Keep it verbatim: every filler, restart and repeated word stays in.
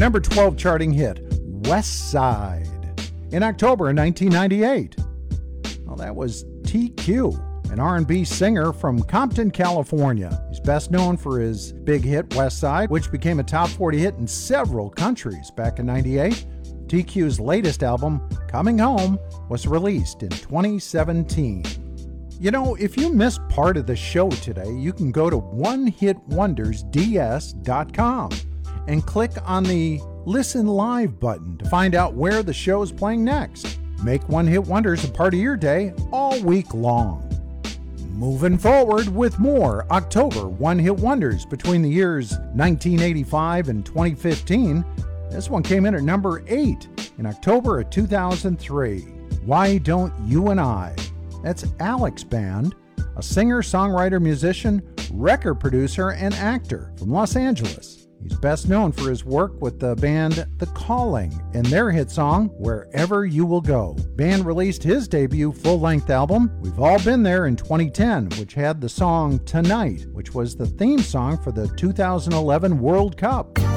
number twelve charting hit, West Side, in October of nineteen ninety-eight. Well, that was T Q, an R and B singer from Compton, California. He's best known for his big hit, West Side, which became a top forty hit in several countries back in ninety-eight. T Q's latest album, Coming Home, was released in twenty seventeen. You know, if you missed part of the show today, you can go to one hit wonders d s dot com and click on the Listen Live button to find out where the show is playing next. Make One Hit Wonders a part of your day all week long. Moving forward with more October One Hit Wonders between the years nineteen eighty-five and twenty fifteen. This one came in at number eight in October of two thousand three. Why Don't You and I? That's Alex Band, a singer, songwriter, musician, record producer, and actor from Los Angeles. He's best known for his work with the band The Calling and their hit song, Wherever You Will Go. Band released his debut full-length album, We've All Been There, in twenty ten, which had the song Tonight, which was the theme song for the two thousand eleven World Cup.